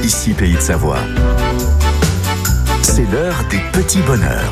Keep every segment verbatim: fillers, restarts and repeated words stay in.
Ici Pays de Savoie. C'est l'heure des petits bonheurs.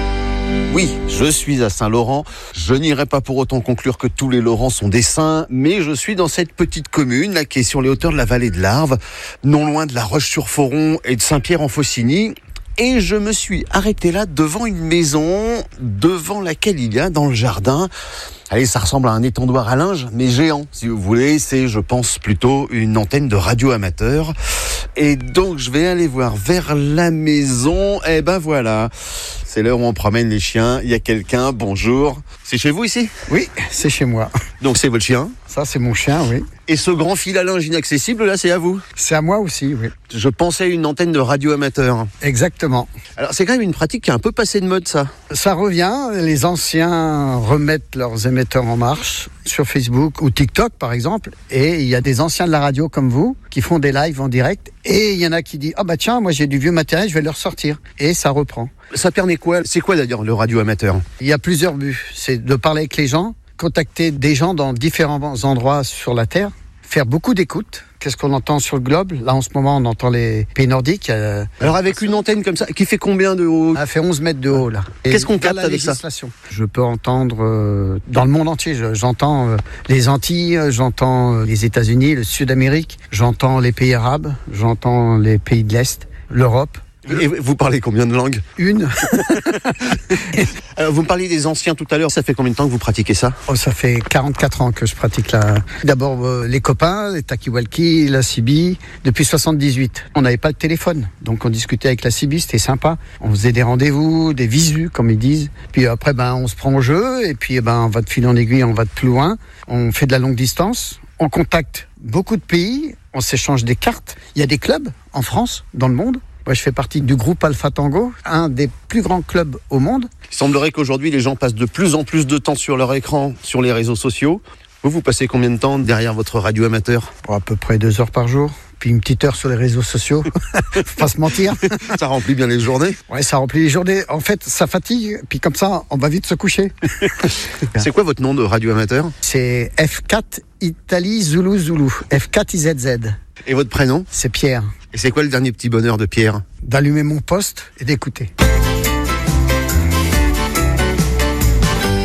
Oui, je suis à Saint-Laurent. Je n'irai pas pour autant conclure que tous les Laurents sont des saints, mais je suis dans cette petite commune là, qui est sur les hauteurs de la vallée de l'Arve, non loin de La Roche-sur-Foron et de Saint-Pierre-en-Faucigny. Et je me suis arrêté là devant une maison, devant laquelle il y a dans le jardin, allez, ça ressemble à un étendoir à linge, mais géant, si vous voulez. C'est, je pense, plutôt une antenne de radio amateur. Et donc, je vais aller voir vers la maison. Et ben voilà, c'est l'heure où on promène les chiens. Il y a quelqu'un, bonjour. C'est chez vous ici ? Oui, c'est chez moi. Donc c'est votre chien ? Ça, c'est mon chien, oui. Et ce grand fil à linge inaccessible, là, c'est à vous ? C'est à moi aussi, oui. Je pensais à une antenne de radio amateur. Exactement. Alors, c'est quand même une pratique qui est un peu passée de mode, ça. Ça revient, les anciens remettent leurs émetteurs en marche sur Facebook ou TikTok, par exemple, et il y a des anciens de la radio comme vous qui font des lives en direct, et il y en a qui disent « Ah bah tiens, moi j'ai du vieux matériel, je vais le ressortir », et ça reprend. Ça permet quoi ? C'est quoi d'ailleurs le radio amateur ? Il y a plusieurs buts, c'est de parler avec les gens, contacter des gens dans différents endroits sur la Terre, faire beaucoup d'écoutes. Qu'est-ce qu'on entend sur le globe ? Là, en ce moment, on entend les pays nordiques. Euh, Alors, avec une antenne comme ça, qui fait combien de haut ? Elle fait onze mètres de haut, là. Et qu'est-ce qu'on capte avec ça ? Je peux entendre euh, dans le monde entier. Je, j'entends euh, les Antilles, j'entends euh, les États-Unis, le Sud-Amérique, j'entends les pays arabes, j'entends les pays de l'Est, l'Europe. Et vous parlez combien de langues ? Une. Alors, vous me parliez des anciens tout à l'heure. Ça fait combien de temps que vous pratiquez ça ? Oh, ça fait quarante-quatre ans que je pratique la... D'abord, euh, les copains, les talkie-walkie, la C B. Depuis soixante-dix-huit, on n'avait pas de téléphone. Donc, on discutait avec la C B, c'était sympa. On faisait des rendez-vous, des visus, comme ils disent. Puis après, ben, on se prend au jeu. Et puis, ben, on va de fil en aiguille, on va de plus loin. On fait de la longue distance. On contacte beaucoup de pays. On s'échange des cartes. Il y a des clubs en France, dans le monde. Moi, je fais partie du groupe Alpha Tango, un des plus grands clubs au monde. Il semblerait qu'aujourd'hui, les gens passent de plus en plus de temps sur leur écran, sur les réseaux sociaux. Vous, vous passez combien de temps derrière votre radio amateur ? Pour à peu près deux heures par jour. Puis une petite heure sur les réseaux sociaux. Faut pas se mentir. Ça remplit bien les journées ? Ouais, ça remplit les journées. En fait, ça fatigue. Puis comme ça, on va vite se coucher. C'est quoi votre nom de radio amateur ? C'est F quatre Italie Zulu Zulu. F quatre I Z Z. Et votre prénom ? C'est Pierre. Et c'est quoi le dernier petit bonheur de Pierre ? D'allumer mon poste et d'écouter.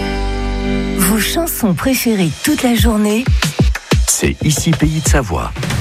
Vos chansons préférées toute la journée, c'est Ici Pays de Savoie.